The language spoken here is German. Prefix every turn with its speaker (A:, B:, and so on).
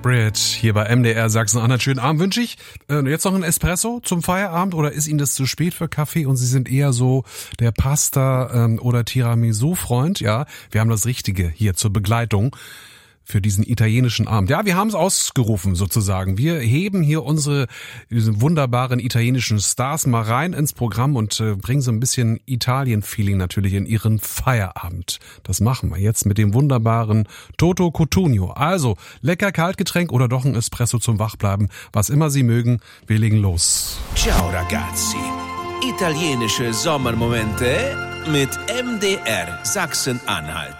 A: Bridge hier bei MDR Sachsen-Anhalt. Schönen Abend wünsche ich. Jetzt noch ein Espresso zum Feierabend oder ist Ihnen das zu spät für Kaffee und Sie sind eher so der Pasta- oder Tiramisu-Freund? Ja, wir haben das Richtige hier zur Begleitung für diesen italienischen Abend. Ja, wir haben es ausgerufen sozusagen. Wir heben hier diese wunderbaren italienischen Stars mal rein ins Programm und bringen so ein bisschen Italien-Feeling natürlich in ihren Feierabend. Das machen wir jetzt mit dem wunderbaren Toto Cutugno. Also, lecker Kaltgetränk oder doch ein Espresso zum Wachbleiben. Was immer Sie mögen, wir legen los.
B: Ciao ragazzi. Italienische Sommermomente mit MDR Sachsen-Anhalt.